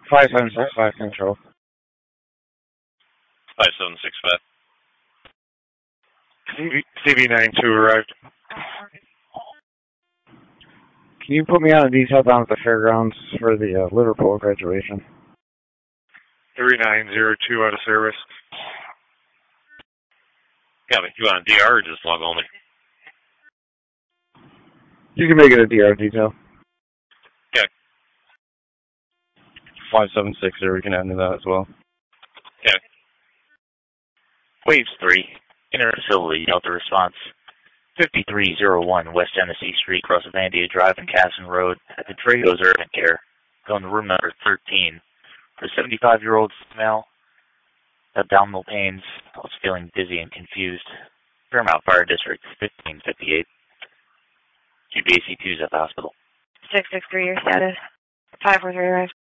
5765 control. 5765. CV92 arrived. Can you put me on a detail down at the fairgrounds for the Liverpool graduation? 3902 out of service. Got me. You want a DR or just log only? You can make it a DR detail. Okay. 5760, we can add to that as well. Okay. Waves 3, Interfacility, Delta Response, 5301 West Tennessee Street, across Vandia Drive and Casson Road, at the Dragos Urgent Care, going to room number 13. For a 75-year-old female, abdominal pains, I was feeling dizzy and confused. Fairmount Fire District, 1558. QBAC2's at the hospital. 663, your status. 543 arrived.